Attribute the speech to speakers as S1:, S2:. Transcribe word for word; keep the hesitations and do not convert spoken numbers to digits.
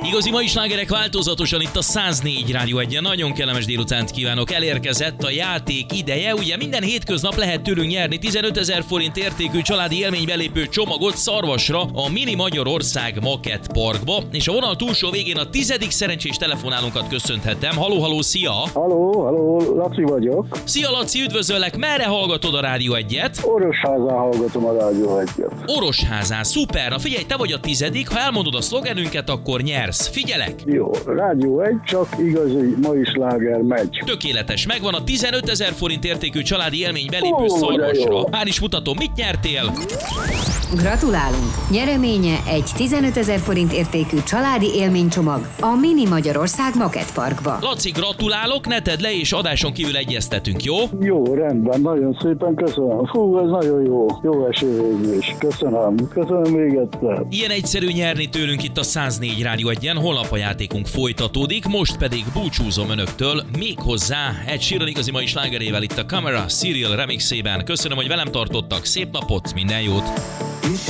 S1: Igazi mai slágerek változatosan itt a száznégy Rádió egyen. Nagyon kellemes délutánt kívánok. Elérkezett a játék ideje. Ugye minden hétköznap lehet tőlünk nyerni tizenötezer forint értékű családi élménybelépő csomagot Szarvasra, a Mini Magyarország Makett Parkba. És a vonal túlsó végén a tizedik szerencsés telefonálónkat köszönhetem. Haló, haló, szia!
S2: Haló, haló, Laci vagyok.
S1: Szia Laci, üdvözöllek! Merre hallgatod a Rádió egyet?
S2: Orosházán hallgatom a Rádió egyet.
S1: Orosházán, szuper! Na figyelj, te vagy a tizedik, ha elmondod a szlogenünket, akkor nyersz. Figyelek!
S2: Jó, Rádió egy, csak igazi mai sláger megy.
S1: Tökéletes, megvan a tizenötezer forint értékű családi élmény belépő
S2: Ó,
S1: Szarvasra. Már is mutatom, mit nyertél?
S3: Gratulálunk! Nyereménye egy tizenötezer forint értékű családi élménycsomag a Mini Magyarország Makett Parkba.
S1: Laci, gratulálok, ne tedd le, és adáson kívül egyeztetünk, jó?
S2: Jó, rendben, nagyon szépen köszönöm. Fú, ez nagyon jó, jó eső végül is. Köszönöm, köszönöm még egyszer.
S1: Ilyen egyszerű nyerni tőlünk itt a száznégy Rádió egyen, holnap a játékunk folytatódik, most pedig búcsúzom önöktől, méghozzá Ed Sheeran igazi mai slágerével itt a Camera Serial remixében. Köszönöm, hogy velem tartottak, szép napot, minden jót!